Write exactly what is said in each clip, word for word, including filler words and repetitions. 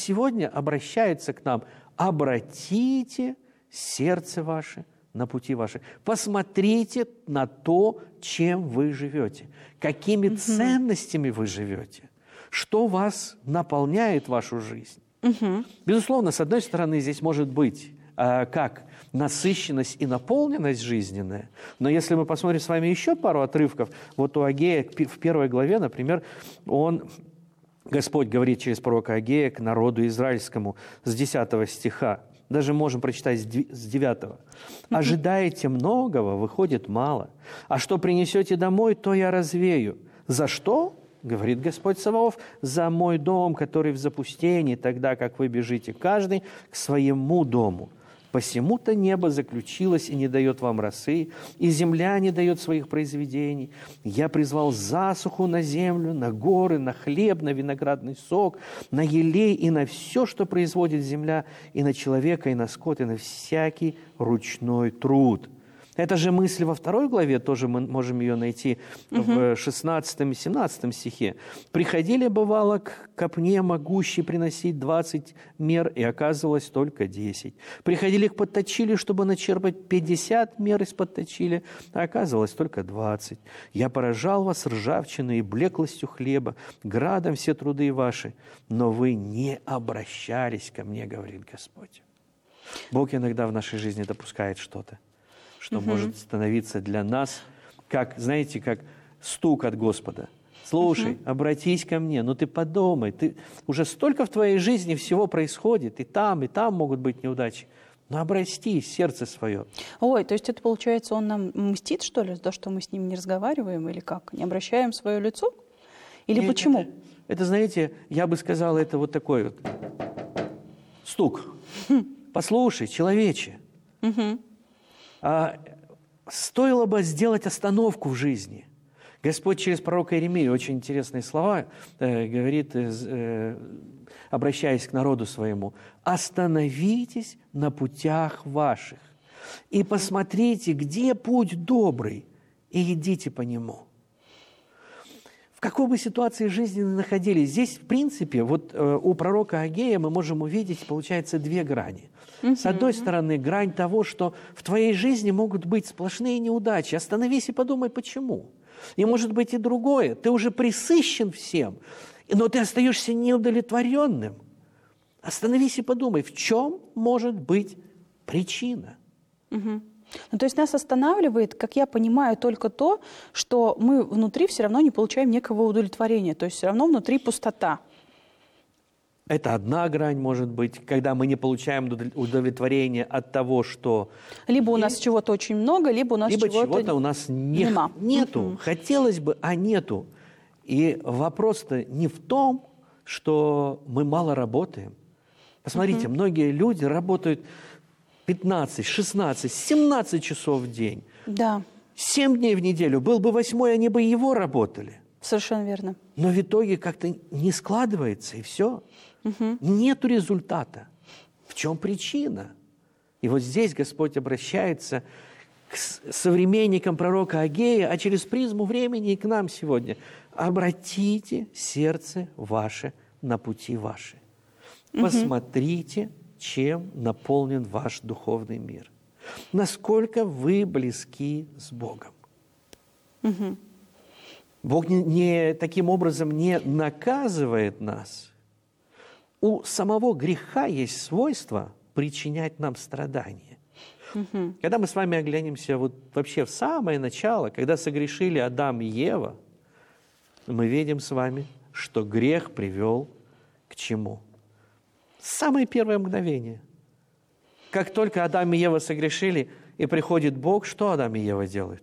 сегодня обращается к нам: обратите сердце ваше на пути ваши. Посмотрите на то, чем вы живете, какими угу. ценностями вы живете, что вас наполняет вашу жизнь. Угу. Безусловно, с одной стороны, здесь может быть э, как насыщенность и наполненность жизненная, но если мы посмотрим с вами еще пару отрывков, вот у Агея в первой главе, например, он, Господь говорит через пророка Агея к народу израильскому с десятого стиха, даже можем прочитать с девятого. «Ожидаете многого, выходит мало. А что принесете домой, то я развею. За что? Говорит Господь Саваоф, за мой дом, который в запустении, тогда как вы бежите каждый к своему дому. Посему-то небо заключилось и не дает вам росы, и земля не дает своих произведений. Я призвал засуху на землю, на горы, на хлеб, на виноградный сок, на елей и на все, что производит земля, и на человека, и на скот, и на всякий ручной труд». Эта же мысль во второй главе, тоже мы можем ее найти угу. в шестнадцатом и семнадцатом стихе. «Приходили, бывало, к копне могущей приносить двадцать мер, и оказывалось только десять. Приходили к подточили, чтобы начерпать пятьдесят мер из подточили, а оказывалось только двадцать. Я поражал вас ржавчиной и блеклостью хлеба, градом все труды ваши, но вы не обращались ко мне, говорит Господь». Бог иногда в нашей жизни допускает что-то, что угу. может становиться для нас, как, знаете, как стук от Господа. Слушай, угу. обратись ко мне, ну ты подумай, ты, уже столько в твоей жизни всего происходит, и там, и там могут быть неудачи. Но обрати сердце свое. Ой, то есть это, получается, он нам мстит, что ли, за то, что мы с ним не разговариваем, или как? Не обращаем свое лицо? Или Нет, почему? Это, это, знаете, я бы сказал, это вот такой вот стук. Хм. Послушай, человече, угу. А, стоило бы сделать остановку в жизни. Господь через пророка Иеремию очень интересные слова э, говорит, э, обращаясь к народу своему: «Остановитесь на путях ваших и посмотрите, где путь добрый, и идите по нему». В какой бы ситуации жизни ни находились, здесь, в принципе, вот э, у пророка Агея мы можем увидеть, получается, две грани. Mm-hmm. С одной стороны, грань того, что в твоей жизни могут быть сплошные неудачи. Остановись и подумай, почему. И может быть и другое. Ты уже пресыщен всем, но ты остаешься неудовлетворенным. Остановись и подумай, в чем может быть причина. Mm-hmm. Ну, то есть нас останавливает, как я понимаю, только то, что мы внутри все равно не получаем некого удовлетворения. То есть все равно внутри пустота. Это одна грань, может быть, когда мы не получаем удовлетворения от того, что... Либо у нас чего-то очень много, либо у нас либо чего-то, чего-то у нас не... нема. нету. Mm-hmm. Хотелось бы, а нету. И вопрос-то не в том, что мы мало работаем. Посмотрите, mm-hmm. многие люди работают пятнадцать, шестнадцать, семнадцать часов в день. Да. Семь дней в неделю. Был бы восьмой, они бы его работали. Совершенно верно. Но в итоге как-то не складывается, и все. Угу. Нету результата. В чем причина? И вот здесь Господь обращается к современникам пророка Агея, а через призму времени и к нам сегодня. Обратите сердце ваше на пути ваши. Угу. Посмотрите, чем наполнен ваш духовный мир. Насколько вы близки с Богом. Угу. Бог не, не, таким образом не наказывает нас. У самого греха есть свойство причинять нам страдания. Угу. Когда мы с вами оглянемся вот вообще в самое начало, когда согрешили Адам и Ева, мы видим с вами, что грех привел к чему? Самое первое мгновение. Как только Адам и Ева согрешили, и приходит Бог, что Адам и Ева делают?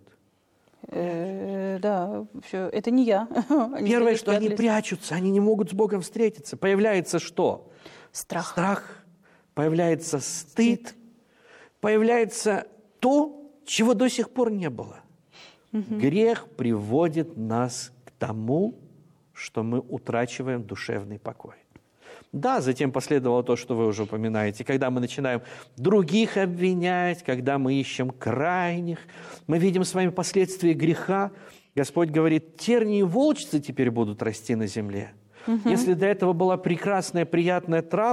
Э, да, все, это не я. Первое, что они прячутся, они не могут с Богом встретиться. Появляется что? Страх. Страх. Появляется стыд. Появляется то, чего до сих пор не было. Угу. Грех приводит нас к тому, что мы утрачиваем душевный покой. Да, затем последовало то, что вы уже упоминаете, когда мы начинаем других обвинять, когда мы ищем крайних, мы видим с вами последствия греха. Господь говорит, тернии и волчицы теперь будут расти на земле. Угу. Если до этого была прекрасная, приятная трава,